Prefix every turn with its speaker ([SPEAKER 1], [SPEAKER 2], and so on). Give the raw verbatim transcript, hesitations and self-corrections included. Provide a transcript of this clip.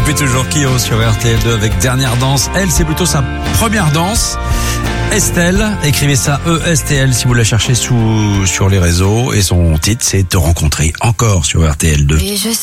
[SPEAKER 1] Depuis toujours Kyo sur R T L deux avec Dernière Danse. Elle, c'est plutôt sa première danse. Estelle, écrivez ça E S T L si vous la cherchez sous, sur les réseaux. Et son titre, c'est Te rencontrer encore sur R T L deux.
[SPEAKER 2] Et je